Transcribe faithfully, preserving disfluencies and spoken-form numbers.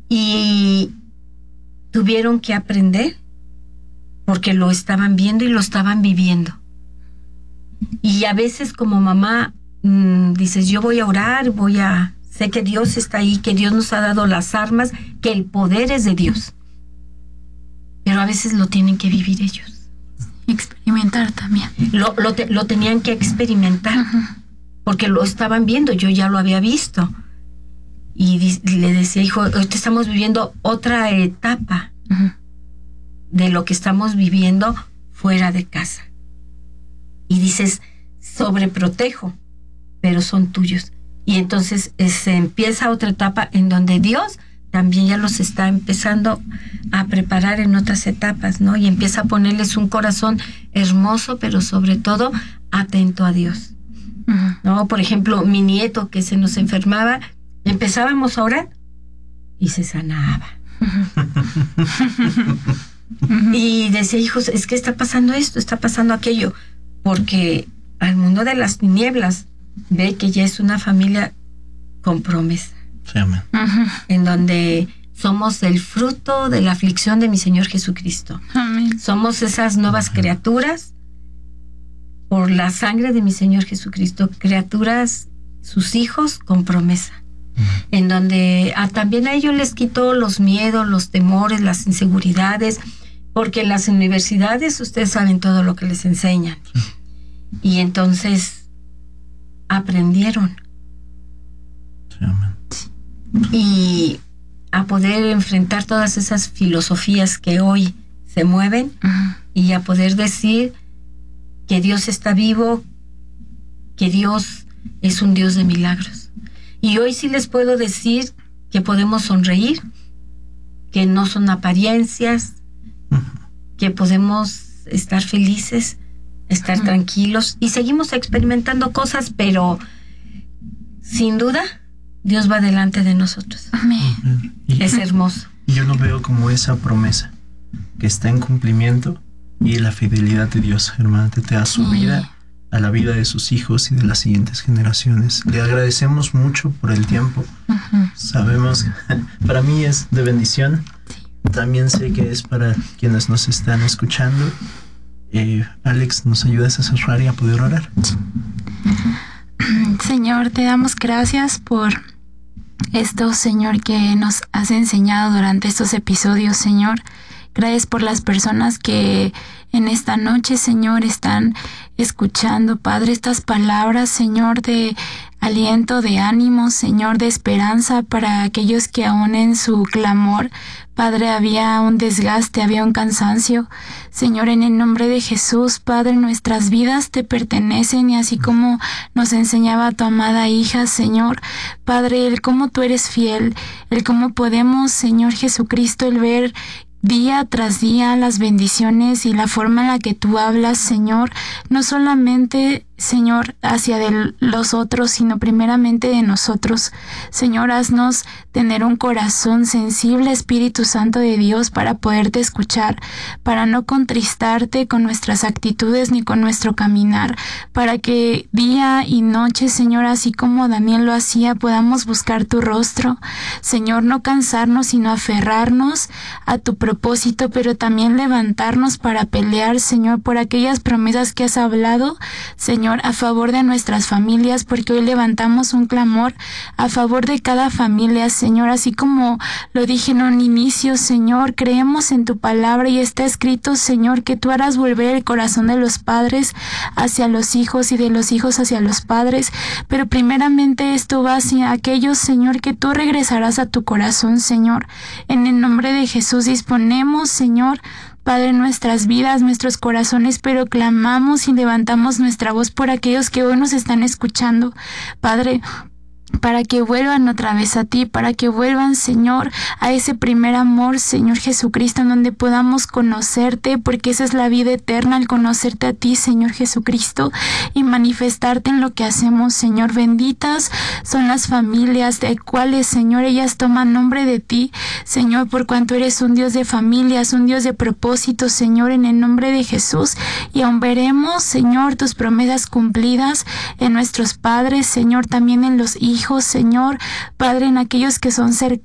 y tuvieron que aprender porque lo estaban viendo y lo estaban viviendo. Y a veces como mamá mmm, dices, yo voy a orar, voy a... Sé que Dios está ahí, que Dios nos ha dado las armas, que el poder es de Dios. Pero a veces lo tienen que vivir ellos. Experimentar también. Lo, lo, te, lo tenían que experimentar, uh-huh. porque lo estaban viendo, yo ya lo había visto. Y di, le decía, hijo, ahorita estamos viviendo otra etapa uh-huh. de lo que estamos viviendo fuera de casa. Y dices, sobreprotejo, pero son tuyos. Y entonces eh, se empieza otra etapa en donde Dios también ya los está empezando a preparar en otras etapas, ¿no? Y empieza a ponerles un corazón hermoso, pero sobre todo atento a Dios, uh-huh. ¿no? Por ejemplo, mi nieto que se nos enfermaba, empezábamos a orar y se sanaba. Uh-huh. Y decía, hijos, es que está pasando esto, está pasando aquello, porque al mundo de las tinieblas ve que ya es una familia con promesa. Sí, amén. Uh-huh. En donde somos el fruto de la aflicción de mi Señor Jesucristo. Amén. Somos esas nuevas uh-huh. criaturas por la sangre de mi Señor Jesucristo, criaturas, sus hijos con promesa. Uh-huh. En donde a, también a ellos les quitó los miedos, los temores, las inseguridades, porque en las universidades ustedes saben todo lo que les enseñan. Uh-huh. Y entonces aprendieron. Sí, amén. Y a poder enfrentar todas esas filosofías que hoy se mueven uh-huh. y a poder decir que Dios está vivo, que Dios es un Dios de milagros. Y hoy sí les puedo decir que podemos sonreír, que no son apariencias, uh-huh. que podemos estar felices, estar uh-huh. tranquilos, y seguimos experimentando cosas, pero sin duda Dios va delante de nosotros. Amén. Y, es hermoso. Y yo lo veo como esa promesa que está en cumplimiento, y la fidelidad de Dios, hermana, te da su vida a la vida de sus hijos y de las siguientes generaciones. Le agradecemos mucho por el tiempo. Uh-huh. Sabemos, para mí es de bendición. También sé que es para quienes nos están escuchando. Eh, Alex, ¿nos ayudas a cerrar y a poder orar? Señor, te damos gracias por esto, Señor, que nos has enseñado durante estos episodios, Señor. Gracias por las personas que en esta noche, Señor, están escuchando, Padre, estas palabras, Señor, de aliento, de ánimo, Señor, de esperanza para aquellos que aún en su clamor, Padre, había un desgaste, había un cansancio. Señor, en el nombre de Jesús, Padre, nuestras vidas te pertenecen, y así como nos enseñaba tu amada hija, Señor, Padre, el cómo tú eres fiel, el cómo podemos, Señor Jesucristo, el ver día tras día las bendiciones y la forma en la que tú hablas, Señor, no solamente, Señor, hacia de los otros, sino primeramente de nosotros. Señor, haznos tener un corazón sensible, Espíritu Santo de Dios, para poderte escuchar, para no contristarte con nuestras actitudes ni con nuestro caminar, para que día y noche, Señor, así como Daniel lo hacía, podamos buscar tu rostro. Señor, no cansarnos, sino aferrarnos a tu propósito, pero también levantarnos para pelear, Señor, por aquellas promesas que has hablado, Señor, a favor de nuestras familias, porque hoy levantamos un clamor a favor de cada familia, Señor, así como lo dije en un inicio, Señor, creemos en tu palabra y está escrito, Señor, que tú harás volver el corazón de los padres hacia los hijos y de los hijos hacia los padres, pero primeramente esto va hacia aquellos, Señor, que tú regresarás a tu corazón, Señor. En el nombre de Jesús disponemos, Señor, Padre, nuestras vidas, nuestros corazones, pero clamamos y levantamos nuestra voz por aquellos que hoy nos están escuchando, Padre, para que vuelvan otra vez a ti, para que vuelvan, Señor, a ese primer amor, Señor Jesucristo, en donde podamos conocerte, porque esa es la vida eterna, el conocerte a ti, Señor Jesucristo, y manifestarte en lo que hacemos, Señor. Benditas son las familias de cuales, Señor, ellas toman nombre de ti, Señor, por cuanto eres un Dios de familias, un Dios de propósitos, Señor, en el nombre de Jesús, y aún veremos, Señor, tus promesas cumplidas en nuestros padres, Señor, también en los hijos, Señor, Padre, en aquellos que son cercanos,